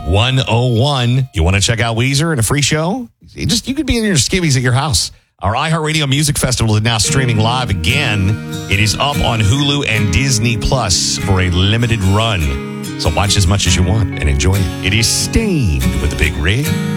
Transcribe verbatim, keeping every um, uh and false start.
one oh one. You want to check out Weezer and a free show? You just you could be in your skivvies at your house. Our iHeartRadio Music Festival is now streaming live again. It is up on Hulu and Disney Plus for a limited run. So watch as much as you want and enjoy it. It is Stained with a Big Rig.